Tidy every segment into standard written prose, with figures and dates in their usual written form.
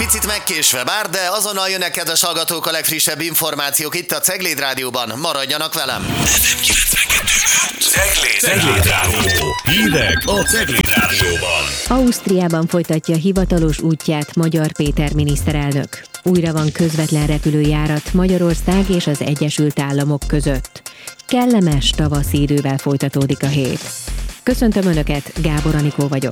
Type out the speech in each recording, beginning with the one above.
Picit megkésve bár, de azonnal jönnek, kedves hallgatók, a legfrissebb információk itt a Cegléd Rádióban. Maradjanak velem! Cegléd Rádió. Hírek a Cegléd Rádióban. Ausztriában folytatja hivatalos útját Magyar Péter miniszterelnök. Újra van közvetlen repülőjárat Magyarország és az Egyesült Államok között. Kellemes tavaszi idővel folytatódik a hét. Köszöntöm Önöket, Gábor Anikó vagyok.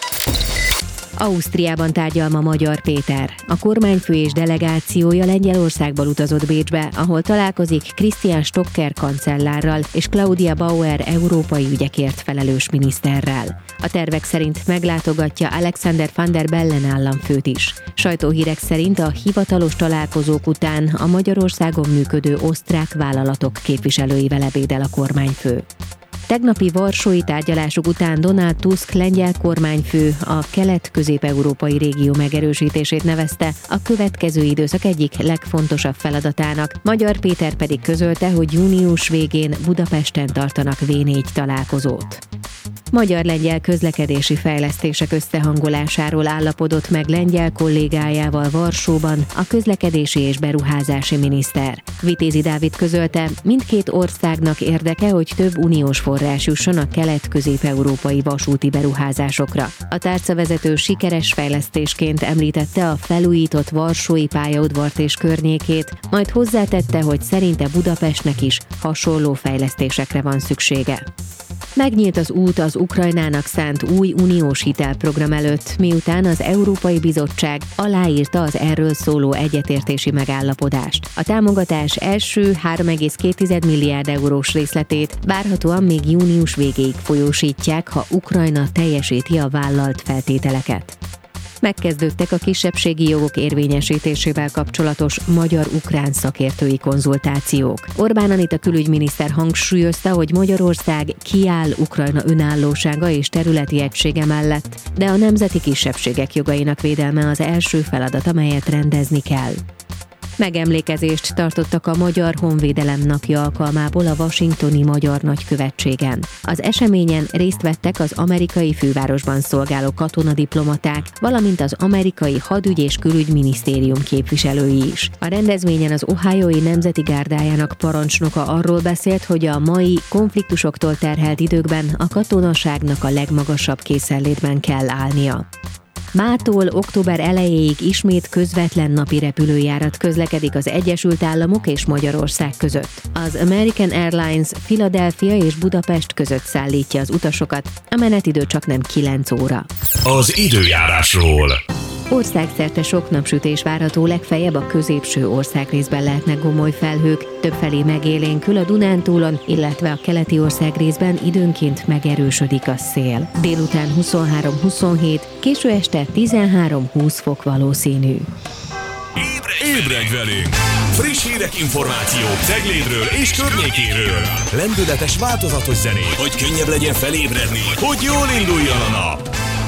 Ausztriában tárgyal ma Magyar Péter. A kormányfő és delegációja Lengyelországból utazott Bécsbe, ahol találkozik Christian Stocker kancellárral és Claudia Bauer európai ügyekért felelős miniszterrel. A tervek szerint meglátogatja Alexander van der Bellen államfőt is. Sajtóhírek szerint a hivatalos találkozók után a Magyarországon működő osztrák vállalatok képviselőivel ebédel a kormányfő. Tegnapi varsói tárgyalások után Donald Tusk lengyel kormányfő a kelet-közép-európai régió megerősítését nevezte a következő időszak egyik legfontosabb feladatának. Magyar Péter pedig közölte, hogy június végén Budapesten tartanak V4 találkozót. Magyar-lengyel közlekedési fejlesztések összehangolásáról állapodott meg lengyel kollégájával Varsóban a közlekedési és beruházási miniszter. Vitézi Dávid közölte, mindkét országnak érdeke, hogy több uniós forrás jusson a kelet-közép-európai vasúti beruházásokra. A tárcavezető sikeres fejlesztésként említette a felújított varsói pályaudvart és környékét, majd hozzátette, hogy szerinte Budapestnek is hasonló fejlesztésekre van szüksége. Megnyílt az út az Ukrajnának szánt új uniós hitelprogram előtt, miután az Európai Bizottság aláírta az erről szóló egyetértési megállapodást. A támogatás első 3,2 milliárd eurós részletét várhatóan még június végéig folyósítják, ha Ukrajna teljesíti a vállalt feltételeket. Megkezdődtek a kisebbségi jogok érvényesítésével kapcsolatos magyar-ukrán szakértői konzultációk. Orbán Anita külügyminiszter hangsúlyozta, hogy Magyarország kiáll Ukrajna önállósága és területi egysége mellett, de a nemzeti kisebbségek jogainak védelme az első feladat, amelyet rendezni kell. Megemlékezést tartottak a Magyar Honvédelem napja alkalmából a washingtoni Magyar Nagykövetségen. Az eseményen részt vettek az amerikai fővárosban szolgáló katonadiplomaták, valamint az amerikai hadügy- és külügyminisztérium képviselői is. A rendezvényen az Ohiói Nemzeti Gárdájának parancsnoka arról beszélt, hogy a mai konfliktusoktól terhelt időkben a katonaságnak a legmagasabb készenlétben kell állnia. Mától október elejéig ismét közvetlen napi repülőjárat közlekedik az Egyesült Államok és Magyarország között. Az American Airlines Philadelphia és Budapest között szállítja az utasokat, a menetidő csaknem 9 óra. Az időjárásról. Országszerte sok napsütés várható, legfeljebb a középső országrészben lehetnek gomoly felhők, többfelé megélénkül a Dunántúlon, illetve a keleti országrészben időnként megerősödik a szél. Délután 23-27, késő este 13-20 fok valószínű. Ébredj velünk! Friss hírek, információk Ceglédről és környékéről. Lendületes, változatos zenék, hogy könnyebb legyen felébredni, hogy jól induljon a nap.